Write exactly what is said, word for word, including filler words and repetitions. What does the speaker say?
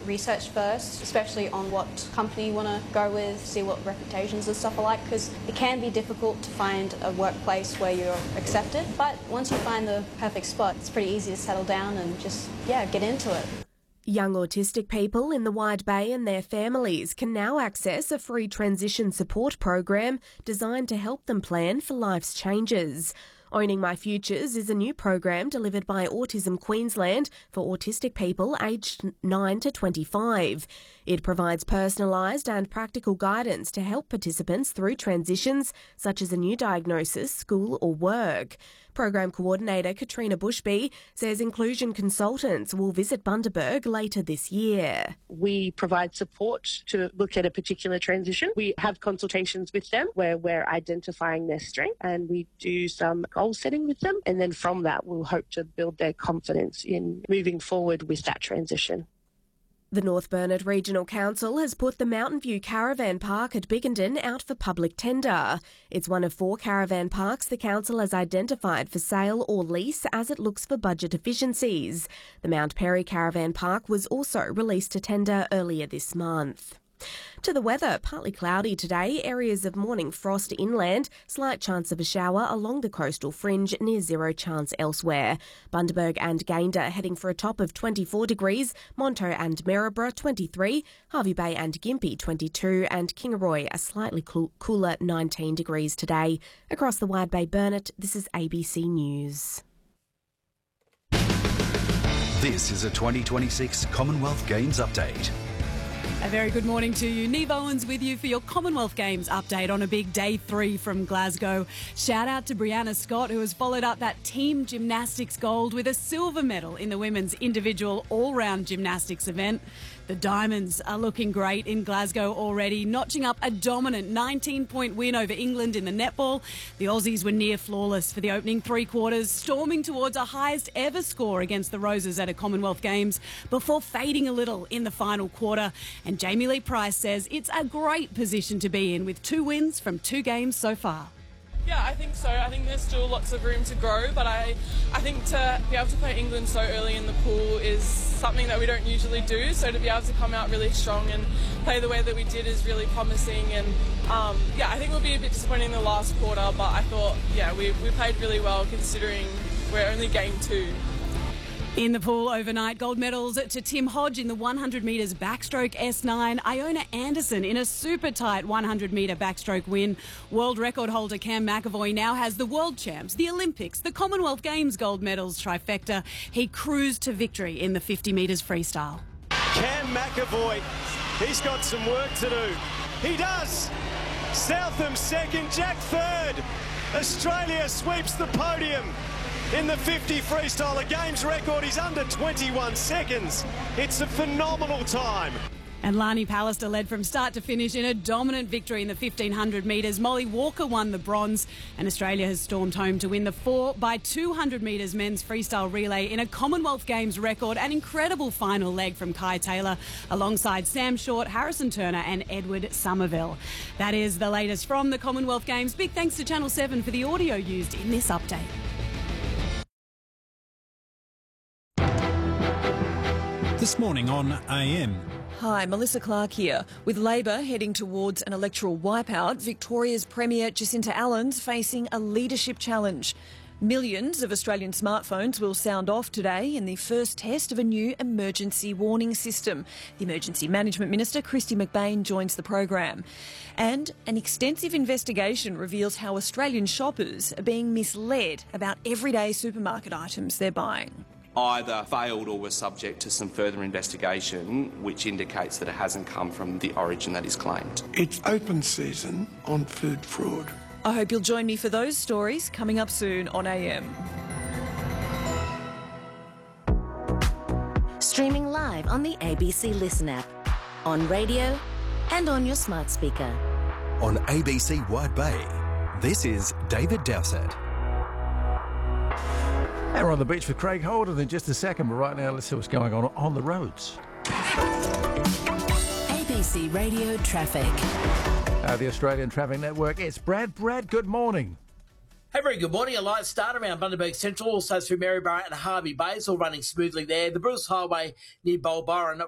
research first, especially on what company you want to go with, see what reputations and stuff are like, because it can be difficult to find a workplace where you're accepted. But once you find the perfect spot, it's pretty easy to settle down and just, yeah, get into it. Young autistic people in the Wide Bay and their families can now access a free transition support program designed to help them plan for life's changes. Owning My Futures is a new program delivered by Autism Queensland for autistic people aged nine to twenty-five. It provides personalised and practical guidance to help participants through transitions such as a new diagnosis, school or work. Program Coordinator Katrina Bushby says inclusion consultants will visit Bundaberg later this year. We provide support to look at a particular transition. We have consultations with them where we're identifying their strength, and we do some goal setting with them, and then from that we'll hope to build their confidence in moving forward with that transition. The North Burnett Regional Council has put the Mountain View Caravan Park at Biggenden out for public tender. It's one of four caravan parks the council has identified for sale or lease as it looks for budget efficiencies. The Mount Perry Caravan Park was also released to tender earlier this month. To the weather, partly cloudy today, areas of morning frost inland, slight chance of a shower along the coastal fringe, near zero chance elsewhere. Bundaberg and Gayndah heading for a top of twenty-four degrees, Monto and Maryborough twenty-three, Hervey Bay and Gympie twenty-two, and Kingaroy a slightly cool, cooler nineteen degrees today. Across the Wide Bay Burnett, this is A B C News. This is a twenty twenty-six Commonwealth Games update. A very good morning to you. Neve Owens with you for your Commonwealth Games update on a big day three from Glasgow. Shout out to Brianna Scott, who has followed up that team gymnastics gold with a silver medal in the women's individual all-round gymnastics event. The Diamonds are looking great in Glasgow already, notching up a dominant nineteen-point win over England in the netball. The Aussies were near flawless for the opening three quarters, storming towards a highest ever score against the Roses at a Commonwealth Games before fading a little in the final quarter. And Jamie Lee Price says it's a great position to be in with two wins from two games so far. Yeah, I think so. I think there's still lots of room to grow, but I, I think to be able to play England so early in the pool is something that we don't usually do. So to be able to come out really strong and play the way that we did is really promising. And um, yeah, I think we'll be a bit disappointing in the last quarter, but I thought, yeah, we, we played really well considering we're only game two. In the pool overnight, gold medals to Tim Hodge in the one hundred metres backstroke S nine, Iona Anderson in a super tight one hundred metre backstroke win. World record holder Cam McAvoy now has the World Champs, the Olympics, the Commonwealth Games gold medals trifecta. He cruised to victory in the fifty metres freestyle. Cam McAvoy, he's got some work to do. He does. Southam second, Jack third. Australia sweeps the podium. In the fifty freestyle, a games record is under twenty-one seconds. It's a phenomenal time. And Lani Pallister led from start to finish in a dominant victory in the fifteen hundred metres. Molly Walker won the bronze, and Australia has stormed home to win the four by two hundred metres men's freestyle relay in a Commonwealth Games record. An incredible final leg from Kai Taylor alongside Sam Short, Harrison Turner and Edward Somerville. That is the latest from the Commonwealth Games. Big thanks to Channel seven for the audio used in this update. This morning on A M. Hi, Melissa Clark here. With Labor heading towards an electoral wipeout, Victoria's Premier Jacinta Allen's facing a leadership challenge. Millions of Australian smartphones will sound off today in the first test of a new emergency warning system. The Emergency Management Minister, Kristy McBain, joins the program. And an extensive investigation reveals how Australian shoppers are being misled about everyday supermarket items they're buying. Either failed or was subject to some further investigation which indicates that it hasn't come from the origin that is claimed. It's open season on food fraud. I hope you'll join me for those stories coming up soon on A M. Streaming live on the A B C Listen app, on radio and on your smart speaker. On A B C Wide Bay, this is David Dowsett. And we're on the beach with Craig Holden in just a second, but right now let's see what's going on on the roads. A B C Radio Traffic. Uh, the Australian Traffic Network, it's Brad. Brad, good morning. Hey, very good morning. A light start around Bundaberg Central, also through Maryborough and Hervey Bay. It's all running smoothly there. The Bruce Highway near Bulburra,